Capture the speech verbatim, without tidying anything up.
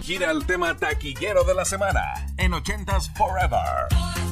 gira el tema taquillero de la semana en ochentas Forever.